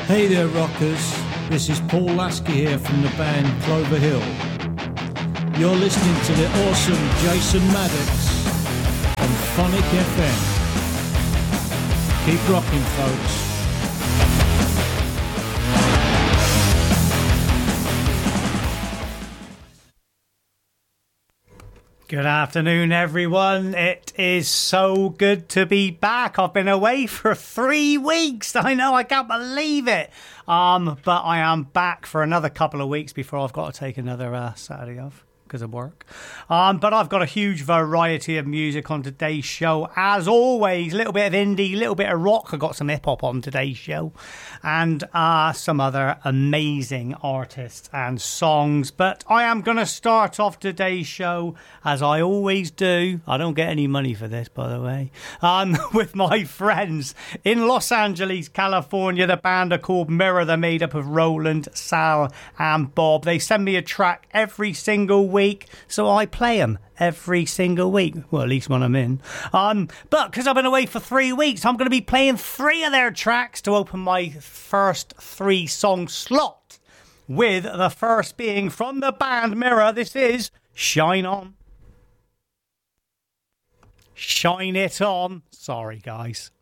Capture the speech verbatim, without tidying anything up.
Hey there, rockers. This is Paul Lasky here from the band Clover Hill. You're listening to the awesome Jason Maddox on Phonic F M. Keep rocking, folks. Good afternoon, everyone. It is so good to be back. I've been away for three weeks. I know, I can't believe it. Um, but I am back for another couple of weeks before I've got to take another uh, Saturday off because of work. Um, but I've got a huge variety of music on today's show. As always, a little bit of indie, a little bit of rock. I've got some hip-hop on today's show. And uh, some other amazing artists and songs. But I am going to start off today's show, as I always do. I don't get any money for this, by the way. Um, with my friends in Los Angeles, California. The band are called Mirror. They're made up of Roland, Sal and Bob. They send me a track every single week, so I play them every single week. Well, at least when I'm in. Um, but because I've been away for three weeks, I'm going to be playing three of their tracks to open my first three song slot, with the first being from the band Mirror. This is Shine On. Shine It On. Sorry, guys.